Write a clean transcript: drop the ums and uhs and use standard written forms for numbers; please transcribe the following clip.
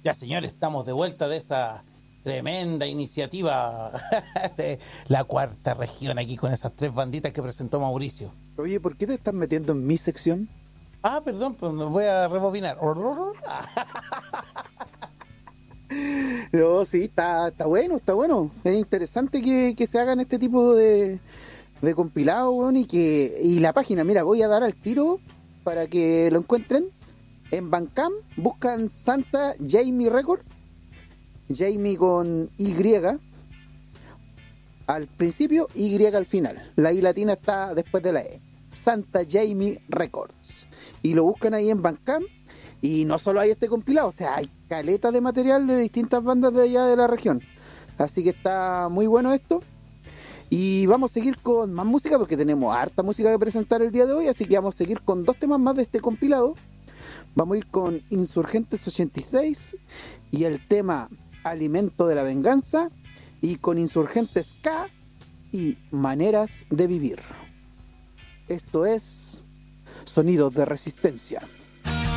Ya, señores, estamos de vuelta de esa tremenda iniciativa de la cuarta región aquí con esas tres banditas que presentó Mauricio. Oye, ¿por qué te estás metiendo en mi sección? Ah, perdón, pues me voy a rebobinar. No, sí, está bueno, está bueno. Es interesante que se hagan este tipo de compilados, weón, y la página, mira, voy a dar al tiro para que lo encuentren. En Bandcamp buscan Santa Jamie Record, Jamie con Y al principio, Y al final. La I latina está después de la E. Santa Jamie Records. Y lo buscan ahí en Bandcamp. Y no solo hay este compilado, o sea, hay caleta de material de distintas bandas de allá de la región. Así que está muy bueno esto. Y vamos a seguir con más música porque tenemos harta música que presentar el día de hoy. Así que vamos a seguir con dos temas más de este compilado. Vamos a ir con Insurgentes 86 y el tema Alimento de la Venganza. Y con Insurgentes K y Maneras de Vivir. Esto es Sonidos de Resistencia.